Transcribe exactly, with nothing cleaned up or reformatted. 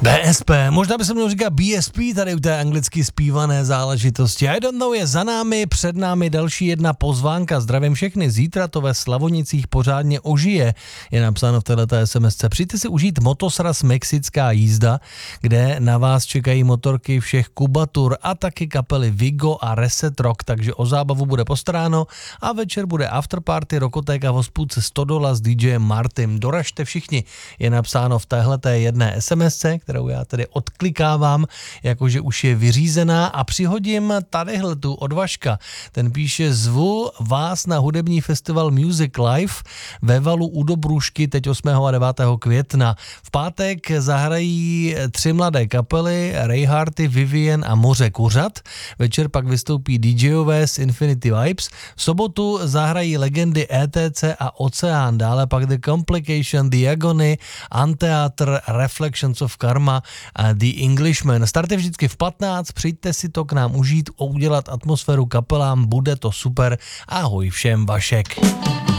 B S P, možná by se mělo říkat B S P tady u té anglicky zpívané záležitosti. I don't know je za námi, před námi další jedna pozvánka. Zdravím všechny, zítra to ve Slavonicích pořádně ožije, je napsáno v této SMSce. Přijďte si užít Motosraz Mexická jízda, kde na vás čekají motorky všech kubatur a taky kapely Vigo a Reset Rock, takže o zábavu bude postaráno a večer bude afterparty Rokotéka v hospůdce Stodola s DJem Martym. Doražte všichni, je napsáno v téhleté jedné SMSce, kterou já tedy odklikávám, jakože už je vyřízená a přihodím tadyhle tu od Vaška. Ten píše, zvu vás na hudební festival Music Live ve Valu u Dobrušky teď osmého a devátého května. V pátek zahrají tři mladé kapely, Rayharty, Vivian a Moře kuřat. Večer pak vystoupí DJové z Infinity Vibes. V sobotu zahrají legendy E T C a Oceán, dále pak The Complication, The Agony, Anteatr, Reflections of Karma a The Englishman. Start je vždycky v patnáct, přijďte si to k nám užít, udělat atmosféru kapelám, bude to super. Ahoj všem, Vašek.